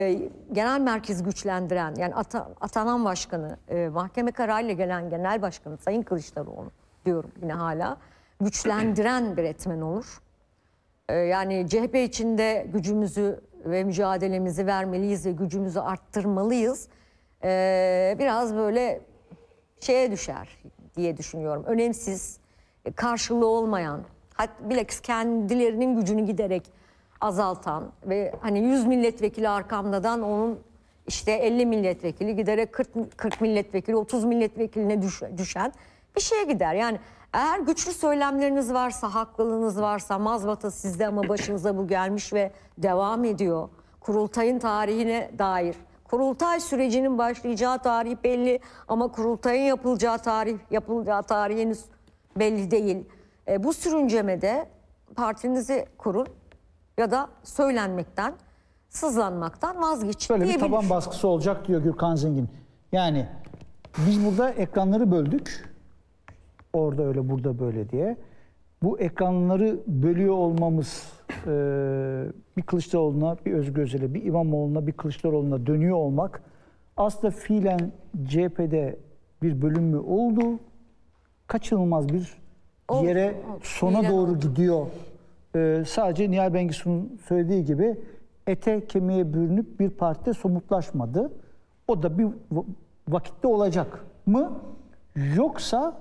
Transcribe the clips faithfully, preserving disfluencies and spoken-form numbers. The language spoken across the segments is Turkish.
genel merkez güçlendiren, yani ata, atanan başkanı, e, mahkeme kararıyla gelen genel başkanı Sayın Kılıçdaroğlu diyorum yine hala, güçlendiren bir etmen olur. E, yani C H P içinde gücümüzü ve mücadelemizi vermeliyiz ve gücümüzü arttırmalıyız. E, biraz böyle şeye düşer diye düşünüyorum. Önemsiz, karşılığı olmayan, hatta bilakis kendilerinin gücünü giderek azaltan ve hani yüz milletvekili arkamdadan onun işte elli milletvekili giderek kırk, kırk milletvekili, otuz milletvekiline düş, düşen bir şeye gider. Yani eğer güçlü söylemleriniz varsa, haklılığınız varsa, mazbata sizde ama başınıza bu gelmiş ve devam ediyor. Kurultayın tarihine dair. Kurultay sürecinin başlayacağı tarih belli ama kurultayın yapılacağı tarih, yapılacağı tarih henüz belli değil. E, bu sürüncemede partinizi kurun ya da söylenmekten, sızlanmaktan vazgeçin Böyle bir diyebilir. taban baskısı olacak diyor Gürkan Zengin. Yani biz burada ekranları böldük. Orada öyle, burada böyle diye. Bu ekranları bölüyor olmamız e, bir Kılıçdaroğlu'na, bir Özgür Özel'e, bir İmamoğlu'na, bir Kılıçdaroğlu'na dönüyor olmak aslında fiilen C H P'de bir bölüm mü oldu? Kaçınılmaz bir yere oldu, oldu. sona fiilen doğru oldu. gidiyor. E, sadece Nihal Bengisu'nun söylediği gibi ete kemiğe bürünüp bir partide somutlaşmadı. O da bir vakitte olacak mı? Yoksa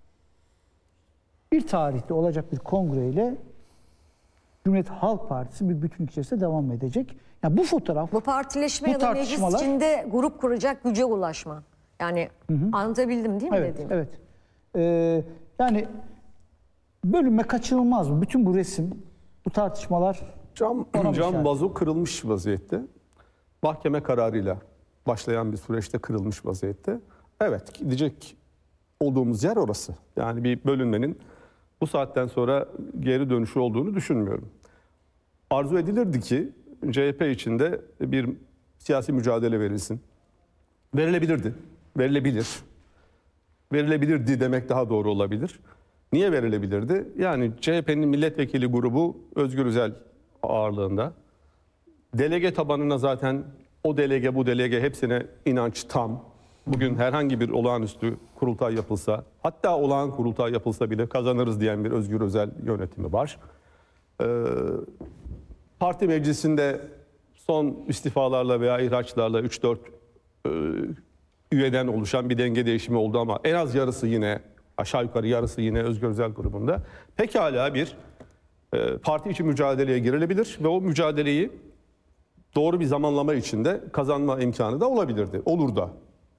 bir tarihte olacak bir kongreyle Cumhuriyet Halk Partisi bir bütün içerisinde devam edecek. Yani bu fotoğraf, bu partileşme bu ya da meclis içinde grup kuracak güce ulaşma. Yani hı hı. anlatabildim değil mi evet, dediğim? Evet. Ee, yani bölünme kaçınılmaz mı? Bütün bu resim, bu tartışmalar cam, cam vazo kırılmış vaziyette. Mahkeme kararıyla başlayan bir süreçte kırılmış vaziyette. Evet, gidecek olduğumuz yer orası. Yani bir bölünmenin bu saatten sonra geri dönüşü olduğunu düşünmüyorum. Arzu edilirdi ki C H P içinde bir siyasi mücadele verilsin. Verilebilirdi. Verilebilir. Verilebilirdi demek daha doğru olabilir. Niye verilebilirdi? Yani C H P'nin milletvekili grubu Özgür Özel ağırlığında. Delege tabanına zaten o delege bu delege hepsine inanç tam. Bugün herhangi bir olağanüstü kurultay yapılsa, hatta olağan kurultay yapılsa bile kazanırız diyen bir Özgür Özel yönetimi var. Ee, parti meclisinde son istifalarla veya ihraçlarla üç dört e, üyeden oluşan bir denge değişimi oldu ama en az yarısı yine, aşağı yukarı yarısı yine Özgür Özel grubunda. Pekala bir e, parti içi mücadeleye girilebilir ve o mücadeleyi doğru bir zamanlama içinde kazanma imkanı da olabilirdi. Olur da.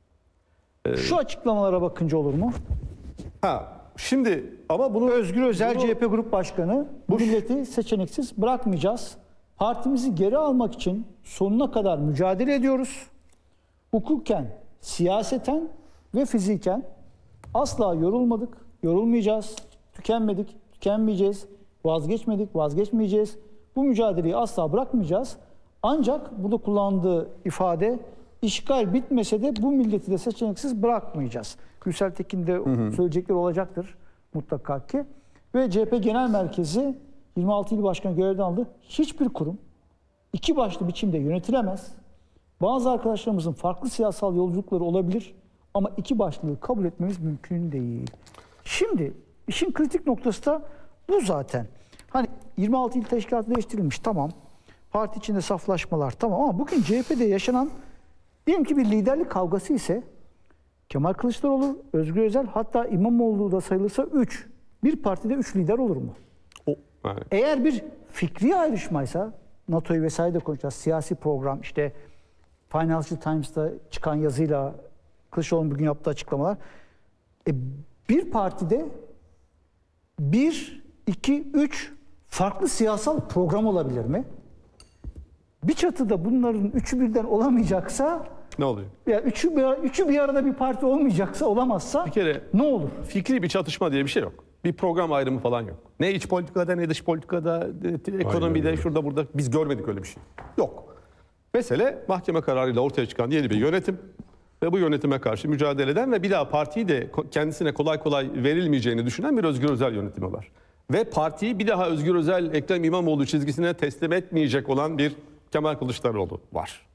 Şu açıklamalara bakınca olur mu? Ha, şimdi ama bunu Özgür Özel bunu, C H P Grup Başkanı, bu milleti seçeneksiz bırakmayacağız. Partimizi geri almak için sonuna kadar mücadele ediyoruz. Hukuken, siyaseten ve fiziken asla yorulmadık, yorulmayacağız, tükenmedik, tükenmeyeceğiz, vazgeçmedik, vazgeçmeyeceğiz. Bu mücadeleyi asla bırakmayacağız. Ancak burada kullandığı ifade, İşgal bitmese de bu milleti de seçeneksiz bırakmayacağız. Gülsel Tekin de hı hı. söyleyecekleri olacaktır mutlaka ki. Ve C H P Genel Merkezi yirmi altı il başkanı görevden aldı. Hiçbir kurum iki başlı biçimde yönetilemez. Bazı arkadaşlarımızın farklı siyasal yolculukları olabilir ama iki başlılığı kabul etmemiz mümkün değil. Şimdi işin kritik noktası da bu zaten. Hani yirmi altı il teşkilatı değiştirilmiş, tamam. Parti içinde saflaşmalar, tamam, ama bugün C H P'de yaşanan diyelim ki bir liderlik kavgası ise Kemal Kılıçdaroğlu, Özgür Özel, hatta İmamoğlu da sayılırsa üç. Bir partide üç lider olur mu? O, yani. Eğer bir fikri ayrışmaysa, NATO'yu vesaire de konuşacağız, siyasi program, işte Financial Times'ta çıkan yazıyla Kılıçdaroğlu'nun bugün yaptığı açıklamalar. E, bir partide bir, iki, üç farklı siyasal program olabilir mi? Bir çatıda bunların üçü birden olamayacaksa ne oluyor? Ya üçü bir, üçü bir arada bir parti olmayacaksa, olamazsa bir kere ne olur? Fikri bir çatışma diye bir şey yok. Bir program ayrımı falan yok. Ne iç politikada ne dış politikada, ekonomide, aynen, şurada burada biz görmedik öyle bir şey. Yok. Mesele mahkeme kararıyla ortaya çıkan yeni bir yönetim ve bu yönetime karşı mücadele eden ve bir daha partiyi de kendisine kolay kolay verilmeyeceğini düşünen bir Özgür Özel yönetimi var. Ve partiyi bir daha Özgür Özel, Ekrem İmamoğlu çizgisine teslim etmeyecek olan bir Kemal Kılıçdaroğlu var.